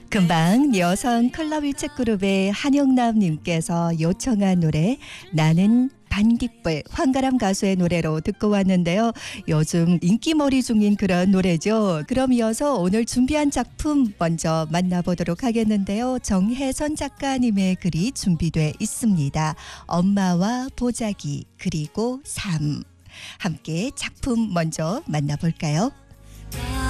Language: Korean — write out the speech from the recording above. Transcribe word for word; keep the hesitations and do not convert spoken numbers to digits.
금방 여성 클럽 일책 그룹의 한영남님께서 요청한 노래 나는 반딧불 황가람 가수의 노래로 듣고 왔는데요. 요즘 인기몰이 중인 그런 노래죠. 그럼 이어서 오늘 준비한 작품 먼저 만나보도록 하겠는데요. 정혜선 작가님의 글이 준비돼 있습니다. 엄마와 보자기 그리고 삶. 함께 작품 먼저 만나볼까요?